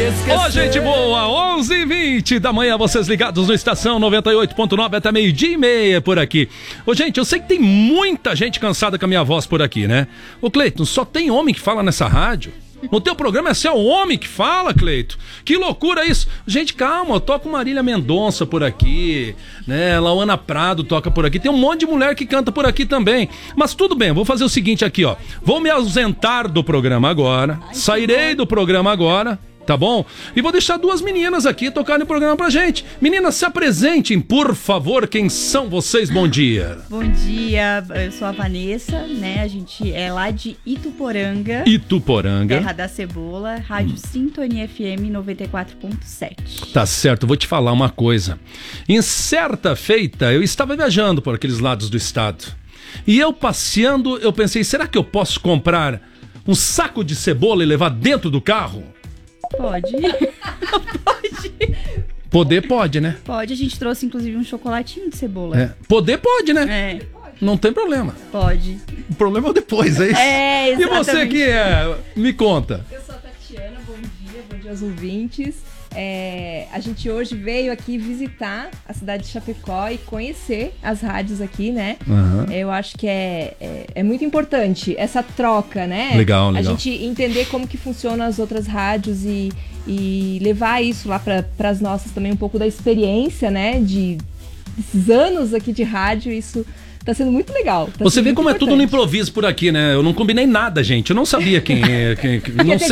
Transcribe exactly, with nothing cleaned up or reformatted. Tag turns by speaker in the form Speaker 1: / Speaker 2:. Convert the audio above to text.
Speaker 1: esquecer.
Speaker 2: Ô, gente boa, onze e vinte da manhã, vocês ligados no Estação noventa e oito ponto nove até meio-dia e meia por aqui. Ô, gente, eu sei que tem muita gente cansada com a minha voz por aqui, né? Ô, Cleiton, só tem homem que fala nessa rádio? No teu programa é só o homem que fala, Cleito? Que loucura isso! Gente, calma, eu toco Marília Mendonça por aqui, né? Lauana Prado toca por aqui. Tem um monte de mulher que canta por aqui também. Mas tudo bem, eu vou fazer o seguinte aqui, ó. Vou me ausentar do programa agora. Sairei do programa agora. Tá bom? E vou deixar duas meninas aqui tocarem o programa pra gente. Meninas, se apresentem, por favor. Quem são vocês? Bom dia.
Speaker 3: Bom dia, eu sou a Vanessa, né? A gente é lá de Ituporanga.
Speaker 2: Ituporanga.
Speaker 3: Terra da Cebola, Rádio hum. Sintonia F M noventa e quatro ponto sete.
Speaker 2: Tá certo, vou te falar uma coisa. Em certa feita, eu estava viajando por aqueles lados do estado. E eu passeando, eu pensei, será que eu posso comprar um saco de cebola e levar dentro do carro?
Speaker 3: Pode. Pode.
Speaker 2: Poder pode, né?
Speaker 3: Pode, a gente trouxe inclusive um chocolatinho de cebola.
Speaker 2: É. Poder pode, né?
Speaker 3: É.
Speaker 2: Não tem problema.
Speaker 3: Pode.
Speaker 2: O problema é o depois, é isso?
Speaker 3: É, exatamente.
Speaker 2: E você que é? Me conta.
Speaker 4: Eu sou a Tatiana, bom dia, bom dia aos ouvintes. É, a gente hoje veio aqui visitar a cidade de Chapecó e conhecer as rádios aqui, né? Uhum. Eu acho que é, é, é muito importante essa troca, né?
Speaker 2: Legal, legal.
Speaker 4: A gente entender como que funcionam as outras rádios e, e levar isso lá para as nossas também, um pouco da experiência, né? De esses anos aqui de rádio, isso tá sendo muito legal. Tá
Speaker 2: Você vê
Speaker 4: muito
Speaker 2: como
Speaker 4: importante.
Speaker 2: É tudo no improviso por aqui, né? Eu não combinei nada, gente. Eu não sabia quem é. Quem, não sei